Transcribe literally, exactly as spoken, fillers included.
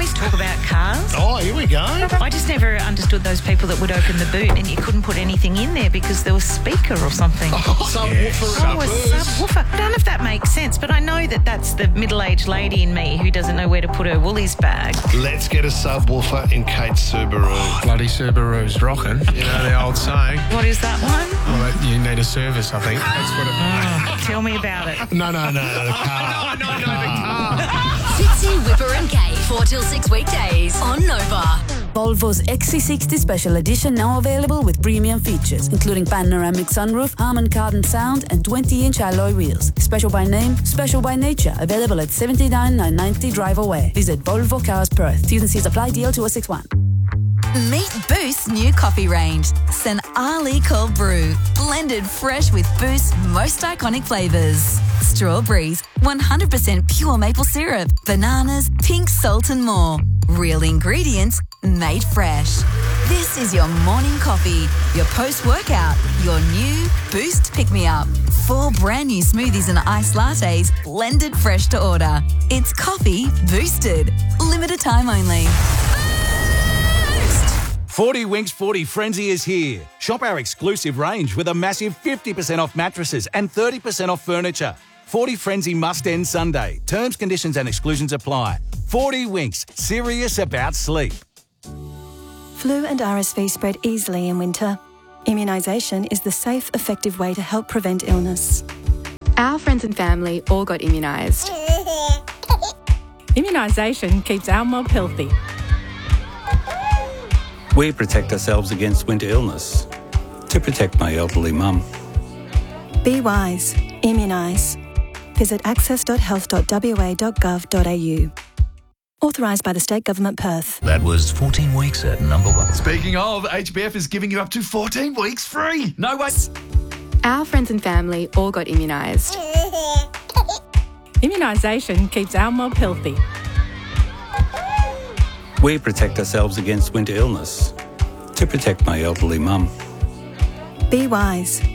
always talk about cars. Oh, here we go. I just never understood those people that would open the boot and you couldn't put anything in there because there was a speaker or something. Oh, subwoofer. Oh, a subwoofer. I don't know if that makes sense, but I know that that's the middle-aged lady in me who doesn't know where to put her Woolies bag. Let's get a subwoofer in Kate's Subaru. Bloody Subaru's rocking. You know the old saying. What is that one? Well, you need a service, I think. That's what it Oh, tell me about it. No, no, no, no, the car. no, no, the car. Fitzy, Whipper and Kate, four till six weekdays on Nova. Volvo's X C sixty Special Edition now available with premium features, including panoramic sunroof, Harman Kardon sound, and twenty inch alloy wheels. Special by name, special by nature. Available at seventy-nine nine ninety Drive Away. Visit Volvo Cars Perth. T's and C's apply. D L two oh six one. Meet Boost's new coffee range, Saint Ali Cold Brew, blended fresh with Boost's most iconic flavours. Strawberries, one hundred percent pure maple syrup, bananas, pink salt and more. Real ingredients, made fresh. This is your morning coffee, your post-workout, your new Boost pick-me-up. Four brand new smoothies and iced lattes, blended fresh to order. It's coffee boosted. Limited time only. forty Winks forty Frenzy is here. Shop our exclusive range with a massive fifty percent off mattresses and thirty percent off furniture. forty Frenzy must end Sunday. Terms, conditions and exclusions apply. forty Winks, serious about sleep. Flu and R S V spread easily in winter. Immunisation is the safe, effective way to help prevent illness. Our friends and family all got immunised. Immunisation keeps our mob healthy. We protect ourselves against winter illness to protect my elderly mum. Be wise. Immunise. Visit access dot health dot w a dot gov dot a u. Authorised by the State Government Perth. That was fourteen weeks at number one. Speaking of, H B F is giving you up to fourteen weeks free. No way. Our friends and family all got immunised. Immunisation keeps our mob healthy. We protect ourselves against winter illness to protect my elderly mum. Be wise.